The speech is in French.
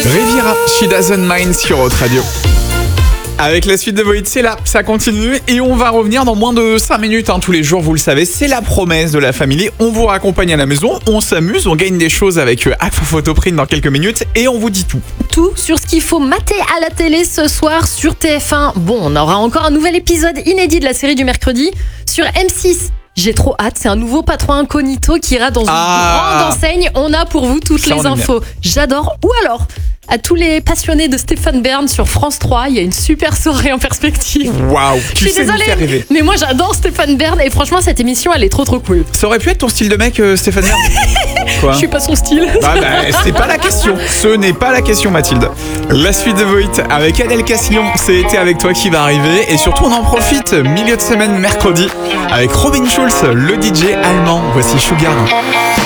Riviera, She Doesn't Mind sur Haute Radio. Avec la suite de Void, c'est là, ça continue et on va revenir dans moins de 5 minutes, tous les jours, vous le savez, c'est la promesse de la famille. On vous raccompagne à la maison, on s'amuse, on gagne des choses avec Aqua Photoprint dans quelques minutes et on vous dit tout. Tout sur ce qu'il faut mater à la télé ce soir sur TF1. Bon, on aura encore un nouvel épisode inédit de la série du mercredi sur M6. J'ai trop hâte, c'est un nouveau patron incognito qui ira dans une grande enseigne. On a pour vous toutes les infos. J'adore. Ou alors, à tous les passionnés de Stéphane Bern sur France 3, il y a une super soirée en perspective. Waouh, je suis désolée, mais moi j'adore Stéphane Bern et franchement cette émission elle est trop cool. Ça aurait pu être ton style de mec, Stéphane Bern. Quoi ? Je suis pas son style. C'est pas la question. Ce n'est pas la question, Mathilde. La suite de Void avec Adèle Castillon, c'est été avec toi qui va arriver et surtout on en profite milieu de semaine mercredi avec Robin Schulz, le DJ allemand. Voici Sugar.